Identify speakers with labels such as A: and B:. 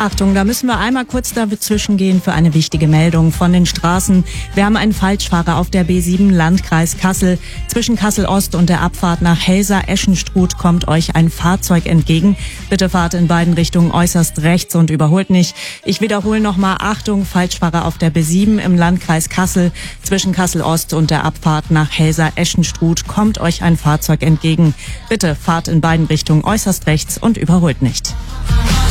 A: Achtung, da müssen wir einmal kurz dazwischen gehen für eine wichtige Meldung von den Straßen. Wir haben einen Falschfahrer auf der B7 Landkreis Kassel. Zwischen Kassel-Ost und der Abfahrt nach Helsa-Eschenstruth kommt euch ein Fahrzeug entgegen. Bitte fahrt in beiden Richtungen äußerst rechts und überholt nicht. Ich wiederhole nochmal, Achtung, Falschfahrer auf der B7 im Landkreis Kassel. Zwischen Kassel-Ost und der Abfahrt nach Helsa-Eschenstruth kommt euch ein Fahrzeug entgegen. Bitte fahrt in beiden Richtungen äußerst rechts und überholt nicht.